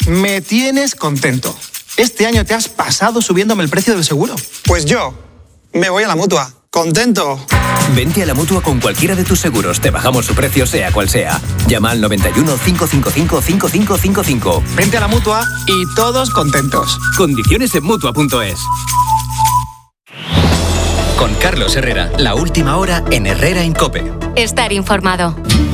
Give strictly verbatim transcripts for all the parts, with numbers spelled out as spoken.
me tienes contento. Este año te has pasado subiéndome el precio del seguro. Pues yo me voy a la Mutua. ¡Contento! Vente a la Mutua con cualquiera de tus seguros. Te bajamos su precio sea cual sea. Llama al noventa y uno, cinco cinco cinco, cinco cinco cinco cinco. Vente a la Mutua y todos contentos. Condiciones en Mutua punto es. Con Carlos Herrera, la última hora en Herrera en COPE. Estar informado.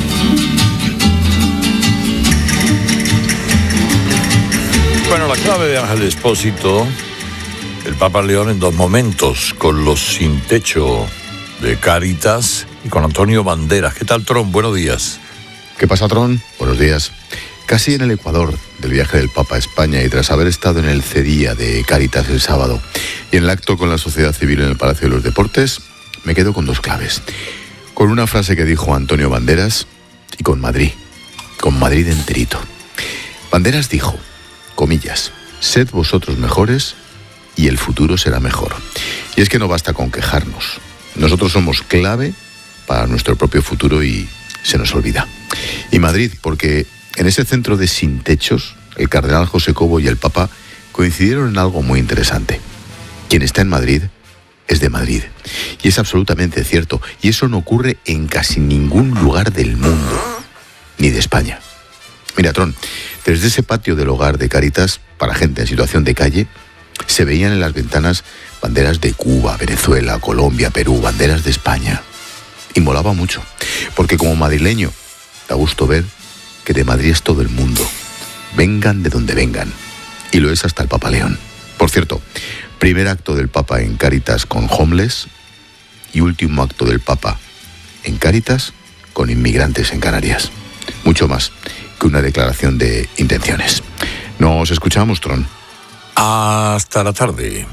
Bueno, la clave de Ángel Expósito, el Papa León en dos momentos, con los sin techo de Cáritas y con Antonio Banderas. ¿Qué tal, Tron? Buenos días. ¿Qué pasa, Tron? Buenos días. Casi en el Ecuador del viaje del Papa a España y tras haber estado en el CEDIA de Cáritas el sábado y en el acto con la sociedad civil en el Palacio de los Deportes, me quedo con dos claves. Con una frase que dijo Antonio Banderas y con Madrid, con Madrid enterito. Banderas dijo, comillas, sed vosotros mejores y el futuro será mejor. Y es que no basta con quejarnos. Nosotros somos clave para nuestro propio futuro y se nos olvida. Y Madrid, porque en ese centro de sin techos, el cardenal José Cobo y el Papa coincidieron en algo muy interesante. Quien está en Madrid es de Madrid. Y es absolutamente cierto. Y eso no ocurre en casi ningún lugar del mundo, ni de España. Mira, Tron, desde ese patio del hogar de Cáritas, para gente en situación de calle, se veían en las ventanas banderas de Cuba, Venezuela, Colombia, Perú, banderas de España. Y molaba mucho, porque como madrileño, da gusto ver que de Madrid es todo el mundo. Vengan de donde vengan. Y lo es hasta el Papa León. Por cierto, primer acto del Papa en Cáritas con homeless y último acto del Papa en Cáritas con inmigrantes en Canarias. Mucho más que una declaración de intenciones. Nos escuchamos, Tron. Hasta la tarde.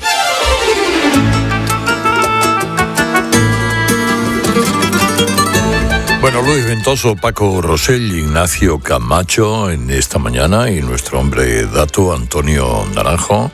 Bueno, Luis Ventoso, Paco Rosell, Ignacio Camacho en esta mañana y nuestro hombre dato, Antonio Naranjo.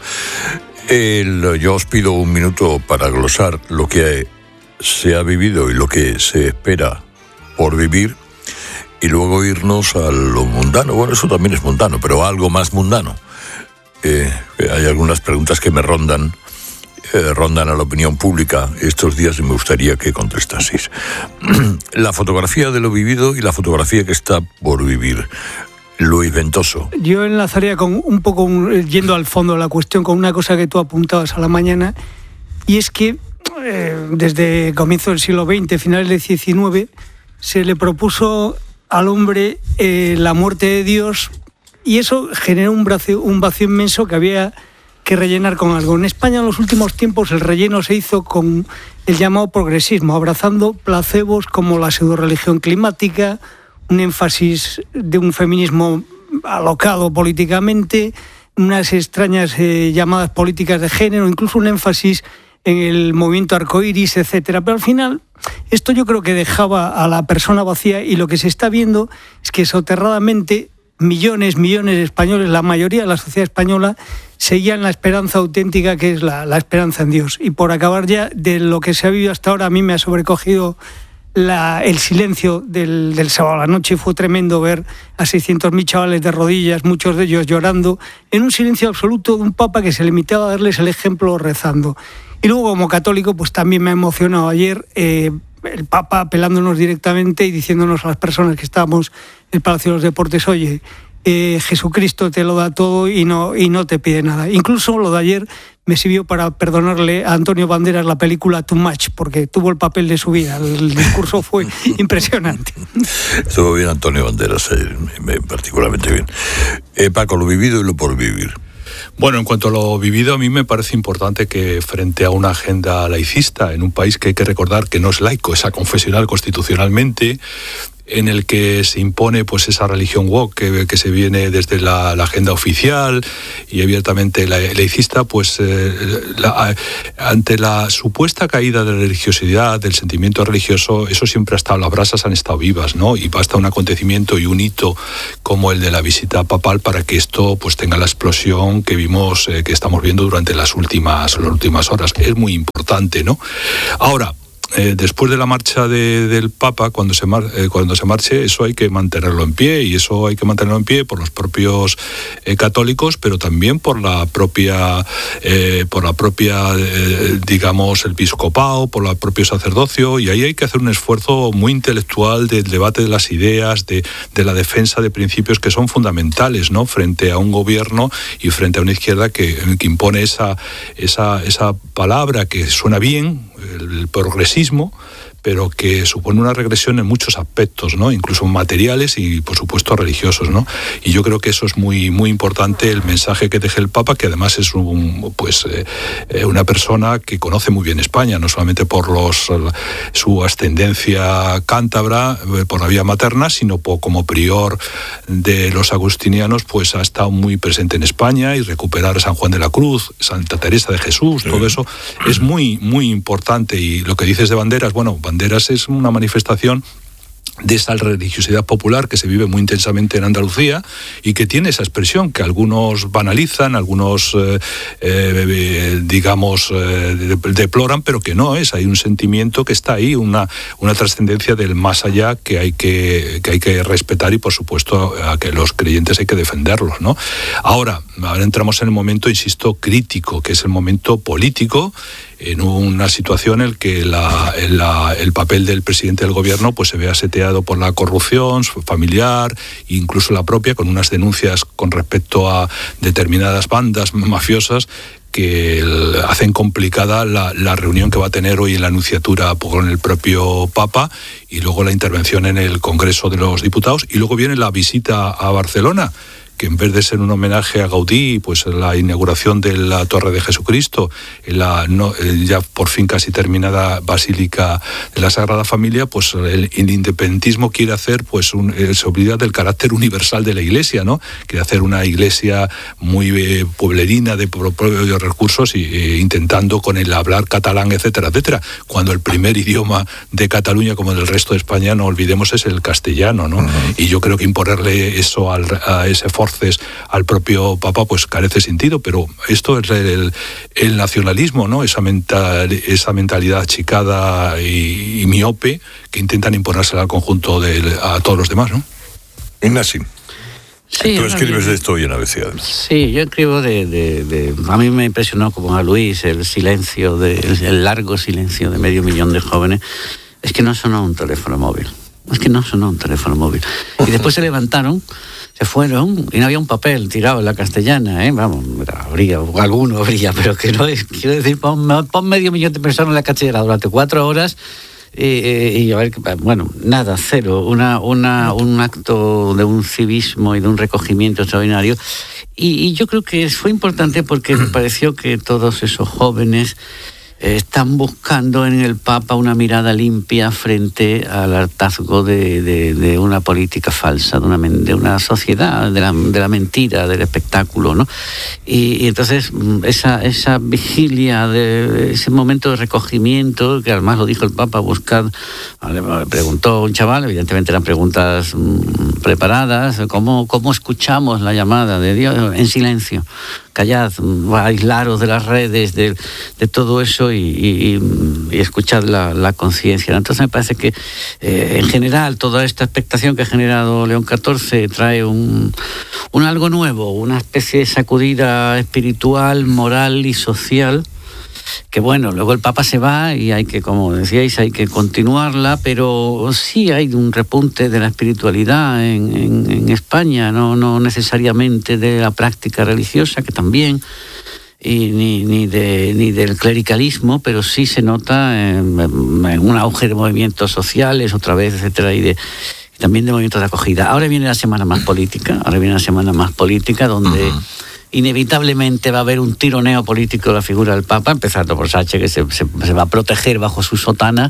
El, yo os pido un minuto para glosar lo que se ha vivido y lo que se espera por vivir y luego irnos a lo mundano. Bueno, eso también es mundano, pero algo más mundano. Eh, hay algunas preguntas que me rondan, eh, rondan a la opinión pública estos días y me gustaría que contestaseis. La fotografía de lo vivido y la fotografía que está por vivir. Luis Ventoso. Yo enlazaría con un poco, yendo al fondo de la cuestión, con una cosa que tú apuntabas a la mañana, y es que eh, desde comienzo del siglo veinte, finales del diecinueve, se le propuso al hombre eh, la muerte de Dios, y eso generó un vacío, un vacío inmenso que había que rellenar con algo. En España en los últimos tiempos el relleno se hizo con el llamado progresismo, abrazando placebos como la pseudoreligión climática, un énfasis de un feminismo alocado políticamente, unas extrañas eh, llamadas políticas de género, incluso un énfasis en el movimiento arcoíris, etcétera. Pero al final, esto yo creo que dejaba a la persona vacía, y lo que se está viendo es que soterradamente millones, millones de españoles, la mayoría de la sociedad española, seguían la esperanza auténtica que es la, la esperanza en Dios. Y por acabar ya de lo que se ha vivido hasta ahora, a mí me ha sobrecogido La, el silencio del, del sábado a la noche. Fue tremendo ver a seiscientos mil chavales de rodillas, muchos de ellos llorando, en un silencio absoluto de un papa que se limitaba a darles el ejemplo rezando. Y luego, como católico, pues también me ha emocionado ayer eh, el papa apelándonos directamente y diciéndonos a las personas que estábamos en el Palacio de los Deportes, oye, eh, Jesucristo te lo da todo y no, y no te pide nada. Incluso lo de ayer me sirvió para perdonarle a Antonio Banderas la película Too Much, porque tuvo el papel de su vida. El discurso fue impresionante. Estuvo bien Antonio Banderas, eh, particularmente bien. Eh, Paco, lo vivido y lo por vivir. Bueno, en cuanto a lo vivido, a mí me parece importante que frente a una agenda laicista, en un país que hay que recordar que no es laico, es aconfesional constitucionalmente, en el que se impone pues esa religión woke que, que se viene desde la, la agenda oficial y abiertamente la, laicista, pues eh, la, ante la supuesta caída de la religiosidad, del sentimiento religioso, eso siempre ha estado, las brasas han estado vivas, ¿no? Y basta un acontecimiento y un hito como el de la visita papal para que esto pues tenga la explosión que vimos, eh, que estamos viendo durante las últimas, las últimas horas. Es muy importante, ¿no? Ahora, eh, después de la marcha de, del Papa, cuando se, mar, eh, cuando se marche, eso hay que mantenerlo en pie, y eso hay que mantenerlo en pie por los propios eh, católicos, pero también por la propia, eh, por la propia eh, digamos, el episcopado, por el propio sacerdocio, y ahí hay que hacer un esfuerzo muy intelectual del debate de las ideas, de, de la defensa de principios que son fundamentales, ¿no?, frente a un gobierno y frente a una izquierda que, que impone esa, esa, esa palabra que suena bien, el, el progresismo, pero que supone una regresión en muchos aspectos, ¿no?, incluso materiales y, por supuesto, religiosos, ¿no? Y yo creo que eso es muy, muy importante, el mensaje que deje el Papa, que además es un, pues, eh, una persona que conoce muy bien España, no solamente por los, su ascendencia cántabra, por la vía materna, sino por, como prior de los agustinianos, pues ha estado muy presente en España, y recuperar San Juan de la Cruz, Santa Teresa de Jesús, sí. Todo eso es muy, muy importante. Y lo que dices de Banderas, bueno, Banderas es una manifestación de esa religiosidad popular que se vive muy intensamente en Andalucía y que tiene esa expresión que algunos banalizan, algunos eh, eh, digamos eh, deploran, pero que no es. Hay un sentimiento que está ahí, una, una trascendencia del más allá que hay que, que hay que respetar, y por supuesto a que los creyentes hay que defenderlos, ¿no? Ahora, ahora entramos en el momento, insisto, crítico, que es el momento político, en una situación en la que la, la, el papel del presidente del gobierno pues se ve aseteado por la corrupción familiar, incluso la propia, con unas denuncias con respecto a determinadas bandas mafiosas que el, hacen complicada la, la reunión que va a tener hoy en la Nunciatura con el propio Papa, y luego la intervención en el Congreso de los Diputados, y luego viene la visita a Barcelona, que en vez de ser un homenaje a Gaudí, pues la inauguración de la Torre de Jesucristo, la no, ya por fin casi terminada Basílica de la Sagrada Familia, pues el, el independentismo quiere hacer, pues un, se olvida del carácter universal de la Iglesia, ¿no? Quiere hacer una Iglesia muy eh, pueblerina, de propios recursos, y eh, intentando con el hablar catalán, etcétera, etcétera, cuando el primer idioma de Cataluña, como del resto de España, no olvidemos, es el castellano, ¿no? Uh-huh. Y yo creo que imponerle eso al, a ese forces al propio Papa pues carece sentido, pero esto es el, el nacionalismo, ¿no? Esa, mental, esa mentalidad achicada y, y miope que intentan imponérsela al conjunto de a todos los demás, ¿no? Ignacio, sí, tú escribes de esto hoy en A B C, además. Sí, yo escribo de, de, de... A mí me impresionó, como a Luis, el silencio, de, el, el largo silencio de medio millón de jóvenes. Es que no sonó un teléfono móvil. Es que no sonó un teléfono móvil. Y después se levantaron, se fueron, y no había un papel tirado en la Castellana, ¿eh? Vamos, habría, alguno habría, pero que no es, quiero decir, pon, pon medio millón de personas en la Castellana durante cuatro horas, y, y a ver, bueno, nada, cero, una, una, un acto de un civismo y de un recogimiento extraordinario. Y, y yo creo que fue importante porque me pareció que todos esos jóvenes están buscando en el Papa una mirada limpia frente al hartazgo de, de, de una política falsa, de una, de una sociedad, de la, de la mentira, del espectáculo, ¿no? Y, y entonces esa, esa vigilia, de ese momento de recogimiento, que además lo dijo el Papa, buscar, le preguntó un chaval, evidentemente eran preguntas mmm, preparadas, ¿cómo, cómo escuchamos la llamada de Dios? En silencio. Callad, aislaros de las redes, de, de todo eso, y, y, y escuchad la, la conciencia. Entonces me parece que eh, en general toda esta expectación que ha generado León catorce trae un, un algo nuevo, una especie de sacudida espiritual, moral y social, que bueno, luego el Papa se va y hay que, como decíais, hay que continuarla, pero sí hay un repunte de la espiritualidad en, en, en España, no, no necesariamente de la práctica religiosa, que también, y ni, ni, de, ni del clericalismo, pero sí se nota en, en un auge de movimientos sociales, otra vez, etcétera, y de y también de movimientos de acogida. Ahora viene la semana más política, ahora viene la semana más política, donde uh-huh. inevitablemente va a haber un tironeo político de la figura del Papa, empezando por Sánchez, que se, se, se va a proteger bajo su sotana.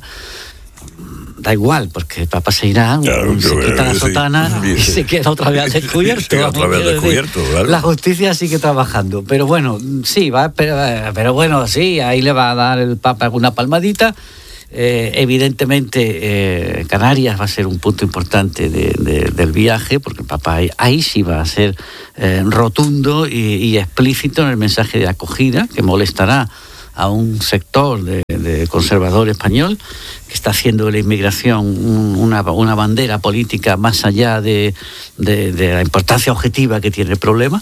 Da igual, porque el Papa se irá, claro, se quita la sotana sí, y sí. se queda otra vez al descubierto. Otra vez al descubierto, claro. La justicia sigue trabajando. Pero bueno, sí, va, pero, pero bueno, sí, ahí le va a dar el Papa alguna palmadita. Eh, evidentemente eh, Canarias va a ser un punto importante de, de, del viaje, porque el Papa ahí, ahí sí va a ser eh, rotundo y, y explícito en el mensaje de acogida, que molestará a un sector de, de conservador español que está haciendo de la inmigración una, una bandera política más allá de, de, de la importancia objetiva que tiene el problema.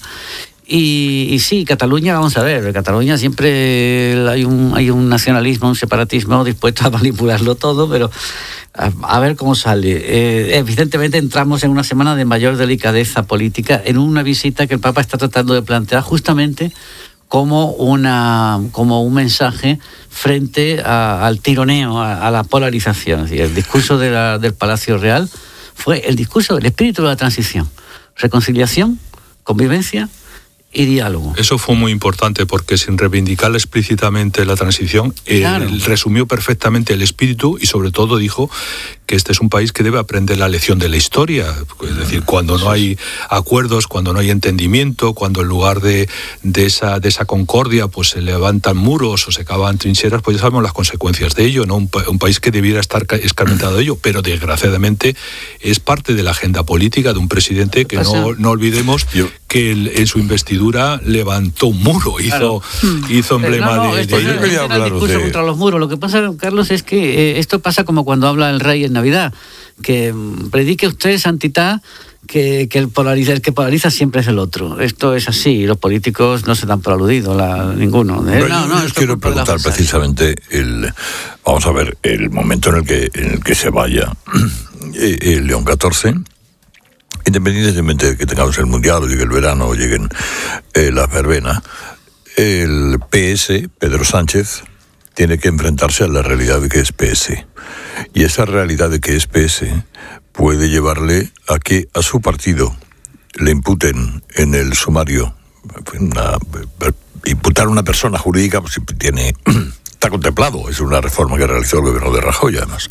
Y, y sí, Cataluña, vamos a ver, en Cataluña siempre hay un, hay un nacionalismo, un separatismo dispuesto a manipularlo todo, pero a, a ver cómo sale. Eh, evidentemente entramos en una semana de mayor delicadeza política, en una visita que el Papa está tratando de plantear justamente como, una, como un mensaje frente a, al tironeo, a, a la polarización. Es decir, el discurso de la, del Palacio Real fue el discurso del espíritu de la transición. Reconciliación, convivencia y diálogo. Eso fue muy importante porque sin reivindicar explícitamente la transición, claro. eh, resumió perfectamente el espíritu y sobre todo dijo que este es un país que debe aprender la lección de la historia. Es decir, cuando no hay acuerdos, cuando no hay entendimiento, cuando en lugar de, de, esa, de esa concordia pues se levantan muros o se cavan trincheras, pues ya sabemos las consecuencias de ello, ¿no? Un, un país que debiera estar escarmentado de ello, pero desgraciadamente es parte de la agenda política de un presidente que no, no olvidemos Yo. que el, en su investidura levantó un muro, hizo, claro. hizo emblema no, no, de, de ello. No era el discurso de... contra los muros. Lo que pasa, Carlos, es que eh, esto pasa como cuando habla el rey en Navidad, que predique usted, santidad, que, que el, polariza, el que polariza siempre es el otro. Esto es así, los políticos no se dan por aludido, la, ninguno. Pero no, yo no, les quiero preguntar precisamente, el, vamos a ver, el momento en el que, en el que se vaya el León catorce, independientemente de que tengamos el Mundial o llegue el verano o lleguen eh, las verbenas, el P S, Pedro Sánchez, tiene que enfrentarse a la realidad de que es P S. Y esa realidad de que es P S puede llevarle a que a su partido le imputen en el sumario, una, imputar a una persona jurídica, pues tiene... está contemplado, es una reforma que realizó el gobierno de Rajoy, además.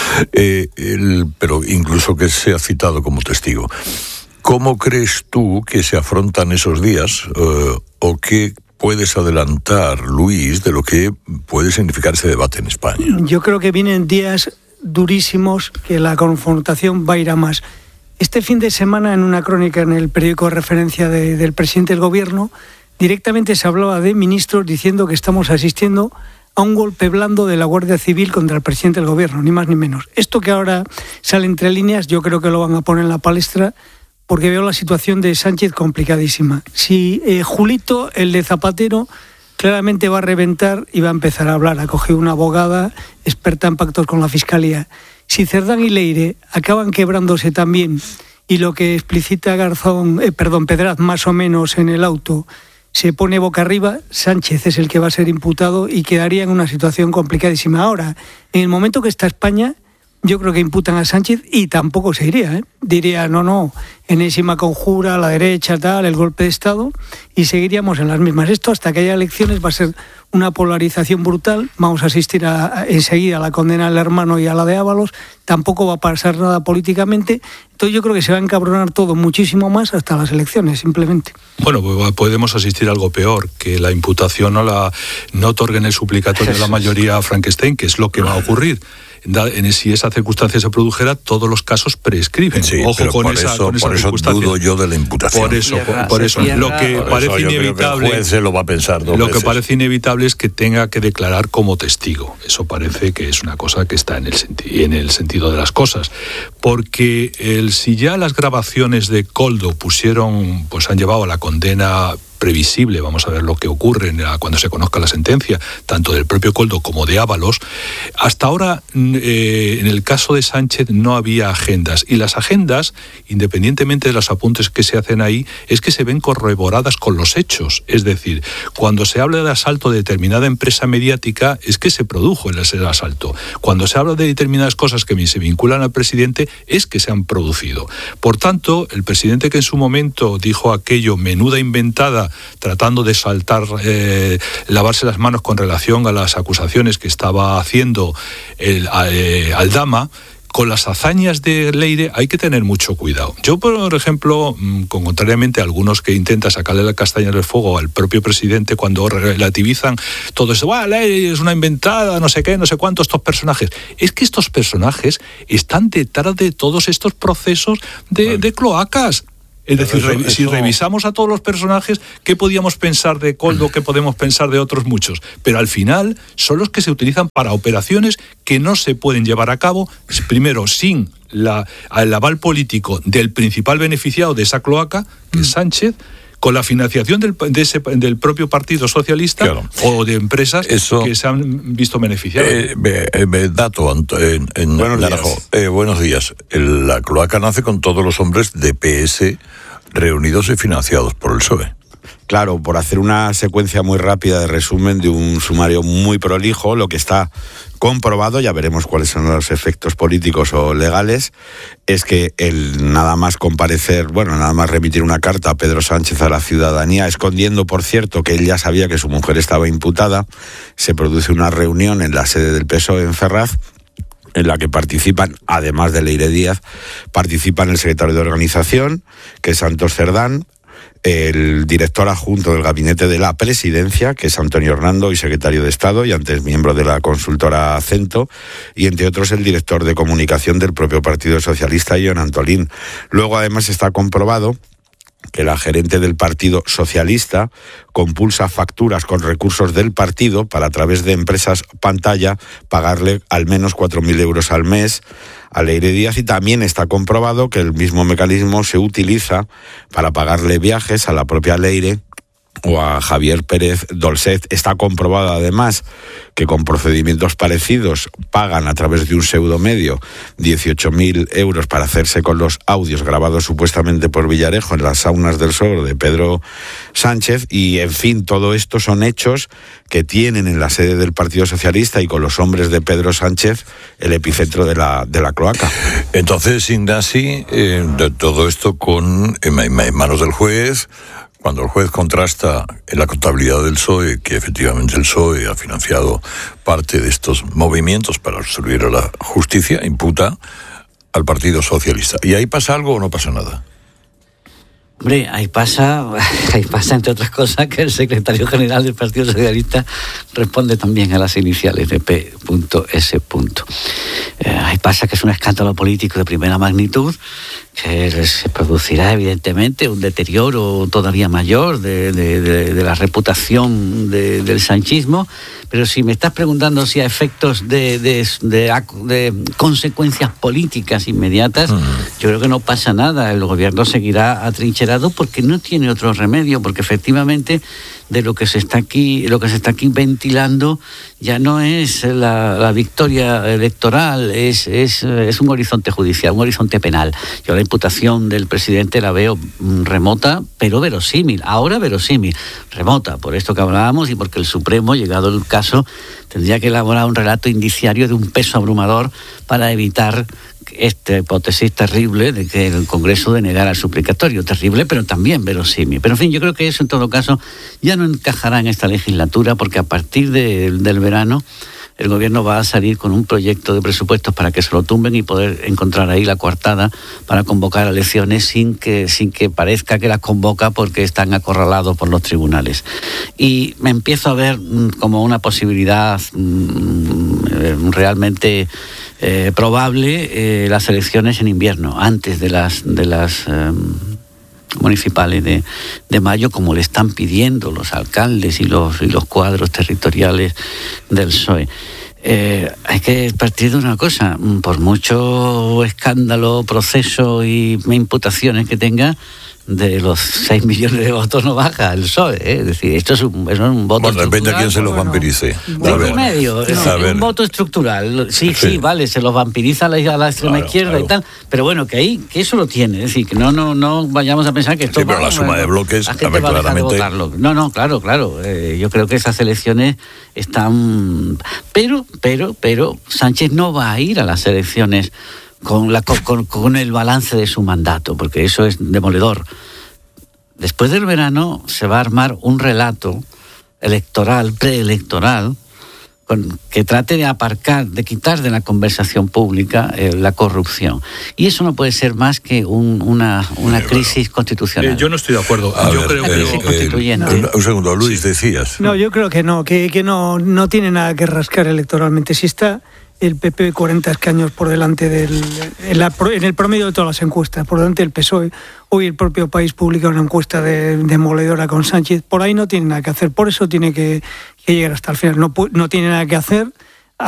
Eh, el, pero incluso que sea citado como testigo. ¿Cómo crees tú que se afrontan esos días? Eh, ¿O qué puedes adelantar, Luis, de lo que puede significar ese debate en España? Yo creo que vienen días durísimos, que la confrontación va a ir a más. Este fin de semana, en una crónica en el periódico de referencia de, del presidente del gobierno, directamente se hablaba de ministros diciendo que estamos asistiendo a un golpe blando de la Guardia Civil contra el presidente del gobierno, ni más ni menos. Esto que ahora sale entre líneas, yo creo que lo van a poner en la palestra, porque veo la situación de Sánchez complicadísima. Si eh, Julito, el de Zapatero, claramente va a reventar y va a empezar a hablar. Ha cogido una abogada experta en pactos con la Fiscalía. Si Cerdán y Leire acaban quebrándose también, y lo que explicita Garzón, eh, perdón, Pedraz más o menos en el auto, se pone boca arriba, Sánchez es el que va a ser imputado y quedaría en una situación complicadísima. Ahora, en el momento que está España, yo creo que imputan a Sánchez y tampoco se iría, ¿eh? Diría, no, no, enésima conjura, la derecha, tal, el golpe de Estado, y seguiríamos en las mismas. Esto hasta que haya elecciones va a ser una polarización brutal. Vamos a asistir a, a, enseguida a la condena del hermano y a la de Ábalos. Tampoco va a pasar nada políticamente. Entonces yo creo que se va a encabronar todo muchísimo más hasta las elecciones, simplemente. Bueno, pues podemos asistir a algo peor, que la imputación no la no otorguen el suplicatorio de la mayoría a Frankenstein, que es lo que va a ocurrir. En, si esa circunstancia se produjera, todos los casos prescriben. Sí, Ojo con por esa, eso, con esa por eso circunstancia. dudo yo de la imputación. Por eso, cierra, por, por eso cierra, lo que por parece eso inevitable, que el juez se lo va a pensar dos lo veces. que parece inevitable es que tenga que declarar como testigo. Eso parece que es una cosa que está en el senti- en el sentido de las cosas, porque el, si ya las grabaciones de Koldo pusieron, pues han llevado a la condena previsible, vamos a ver lo que ocurre cuando se conozca la sentencia, tanto del propio Koldo como de Ábalos. Hasta ahora, eh, en el caso de Sánchez, no había agendas, y las agendas, independientemente de los apuntes que se hacen ahí, es que se ven corroboradas con los hechos. Es decir, cuando se habla de asalto de determinada empresa mediática, es que se produjo el asalto. Cuando se habla de determinadas cosas que se vinculan al presidente, es que se han producido. Por tanto, el presidente que en su momento dijo aquello, menuda inventada, tratando de saltar, eh, lavarse las manos con relación a las acusaciones que estaba haciendo el, eh, Aldama, con las hazañas de Leire hay que tener mucho cuidado. Yo, por ejemplo, con, contrariamente a algunos que intentan sacarle la castaña del fuego al propio presidente cuando relativizan todo eso, ¡ah, Leire es una inventada, no sé qué, no sé cuántos, estos personajes! Es que estos personajes están detrás de todos estos procesos de, de cloacas. Es decir, eso, re, si eso... revisamos a todos los personajes, ¿qué podíamos pensar de Koldo? ¿Qué podemos pensar de otros muchos? Pero al final son los que se utilizan para operaciones que no se pueden llevar a cabo, primero, sin la, el aval político del principal beneficiado de esa cloaca, que es Sánchez, con la financiación del, de ese, del propio Partido Socialista, claro, o de empresas Eso, que se han visto beneficiadas. Eh, eh, dato, en, en buenos, Naranjo, días. Eh, buenos días. El, la cloaca nace con todos los hombres de P S reunidos y financiados por el P S O E. Claro, por hacer una secuencia muy rápida de resumen de un sumario muy prolijo, lo que está comprobado, ya veremos cuáles son los efectos políticos o legales, es que el nada más comparecer, bueno, nada más remitir una carta a Pedro Sánchez a la ciudadanía, escondiendo, por cierto, que él ya sabía que su mujer estaba imputada, se produce una reunión en la sede del P S O E en Ferraz, en la que participan, además de Leire Díaz, participan el secretario de organización, que es Santos Cerdán, el director adjunto del gabinete de la presidencia, que es Antonio Hernando, y secretario de Estado, y antes miembro de la consultora Acento, y entre otros el director de comunicación del propio Partido Socialista, Jon Antolín. Luego, además, está comprobado que la gerente del Partido Socialista compulsa facturas con recursos del partido para, a través de empresas pantalla, pagarle al menos cuatro mil euros al mes a Leire Díaz, y también está comprobado que el mismo mecanismo se utiliza para pagarle viajes a la propia Leire o a Javier Pérez Dolcet. Está comprobado además que con procedimientos parecidos pagan a través de un pseudomedio dieciocho mil euros para hacerse con los audios grabados supuestamente por Villarejo en las saunas del Sogro de Pedro Sánchez, y en fin, todo esto son hechos que tienen en la sede del Partido Socialista y con los hombres de Pedro Sánchez el epicentro de la, de la cloaca. Entonces, Ignasi, eh, de todo esto con en, en manos del juez. Cuando el juez contrasta en la contabilidad del P S O E que efectivamente el P S O E ha financiado parte de estos movimientos para obstruir a la justicia, imputa al Partido Socialista. ¿Y ahí pasa algo o no pasa nada? Hombre, ahí pasa, ahí pasa, entre otras cosas, que el secretario general del Partido Socialista responde también a las iniciales de P S Eh, ahí pasa que es un escándalo político de primera magnitud, que se producirá evidentemente un deterioro todavía mayor de, de, de, de la reputación de, del sanchismo, pero si me estás preguntando si a efectos de, de, de, de consecuencias políticas inmediatas, uh-huh. yo creo que no pasa nada. El gobierno seguirá atrincherado porque no tiene otro remedio, porque efectivamente de lo que se está aquí, lo que se está aquí ventilando ya no es la, la victoria electoral, es, es, es un horizonte judicial, un horizonte penal. Yo la imputación del presidente la veo remota, pero verosímil. Ahora verosímil, remota, por esto que hablábamos y porque el Supremo, llegado el caso, tendría que elaborar un relato indiciario de un peso abrumador para evitar esta hipótesis terrible de que el Congreso denegara el suplicatorio. Terrible, pero también verosímil. Pero en fin, yo creo que eso en todo caso ya no encajará en esta legislatura, porque a partir de, del verano el gobierno va a salir con un proyecto de presupuestos para que se lo tumben y poder encontrar ahí la coartada para convocar elecciones sin que, sin que parezca que las convoca porque están acorralados por los tribunales. Y me empiezo a ver como una posibilidad mmm, realmente eh, probable eh, las elecciones en invierno, antes de las de las eh, municipales de, de mayo, como le están pidiendo los alcaldes y los, y los cuadros territoriales del P S O E. Eh, hay que partir de una cosa: por mucho escándalo, proceso y imputaciones que tenga, de los seis millones de votos no baja el P S O E, ¿eh? Es decir, esto es un, es un voto bueno, depende a quién se los vampirice. Bueno, y medio, es no, un voto estructural. Sí, sí, sí, vale, se los vampiriza a la, a la extrema claro, izquierda claro. y tal, pero bueno, que ahí, que eso lo tiene, es decir, que no, no, no vayamos a pensar que esto sí, pero va, la suma bueno, de bloques, la gente va a dejar de votarlo. No, no, claro, claro. Eh, yo creo que esas elecciones están, pero, pero, pero Sánchez no va a ir a las elecciones con, la, con, con el balance de su mandato, porque eso es demoledor. Después del verano se va a armar un relato electoral, preelectoral, con, que trate de aparcar, de quitar de la conversación pública eh, la corrupción. Y eso no puede ser más que un, una, una crisis constitucional. Eh, yo no estoy de acuerdo. A yo ver, creo eh, que... eh, un, un segundo, Luis, sí. decías. No, yo creo que no, que, que no, no tiene nada que rascar electoralmente. Si está el P P cuarenta escaños por delante del en, la, en el promedio de todas las encuestas, por delante del P S O E. Hoy el propio País publica una encuesta de, demoledora con Sánchez. Por ahí no tiene nada que hacer, por eso tiene que, que llegar hasta el final. No, no tiene nada que hacer.